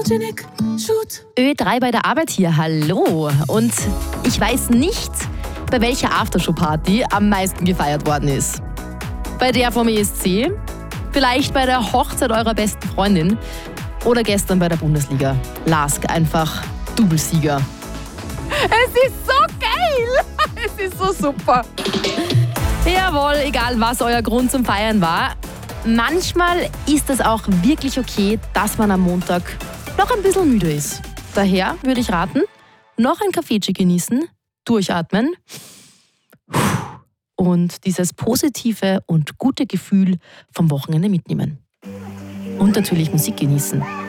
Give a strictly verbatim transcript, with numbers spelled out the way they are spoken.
Photogenic Shoot. Ö drei bei der Arbeit hier, hallo. Und ich weiß nicht, bei welcher Aftershow-Party am meisten gefeiert worden ist. Bei der vom E S C, vielleicht bei der Hochzeit eurer besten Freundin oder gestern bei der Bundesliga. Lask einfach Doublesieger. Es ist so geil! Es ist so super. Jawohl, egal was euer Grund zum Feiern war. Manchmal ist es auch wirklich okay, dass man am Montag noch ein bisschen müde ist. Daher würde ich raten, noch ein Kaffeechen genießen, durchatmen und dieses positive und gute Gefühl vom Wochenende mitnehmen. Und natürlich Musik genießen.